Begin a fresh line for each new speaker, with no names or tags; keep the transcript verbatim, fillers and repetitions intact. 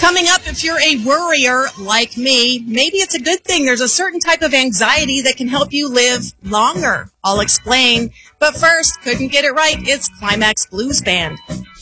Coming up, if you're a worrier like me, maybe it's a good thing. There's a certain type of anxiety that can help you live longer. I'll explain. But first, couldn't get it right. It's Climax Blues Band.